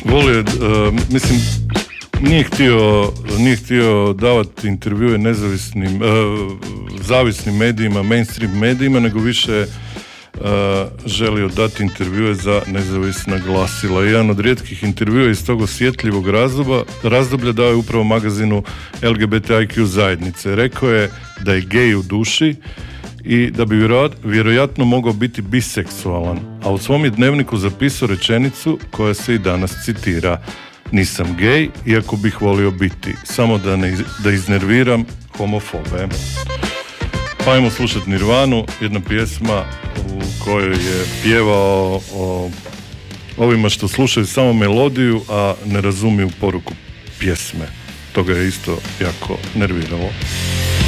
volio, mislim, nije htio davati intervjue nezavisnim, zavisnim medijima, mainstream medijima, nego više želio dati intervjue za nezavisna glasila. Jedan od rijetkih intervjua iz tog osjetljivog razdoblja dao je upravo magazinu LGBTIQ zajednice. Rekao je da je gej u duši i da bi vjerojatno mogao biti biseksualan, a u svom je dnevniku zapisao rečenicu koja se i danas citira: nisam gej, iako bih volio biti, samo da iznerviram homofobe. Pa ajmo slušati Nirvanu, jedna pjesma u kojoj je pjevao o ovima što slušaju samo melodiju, a ne razumiju poruku pjesme. To ga je isto jako nerviralo.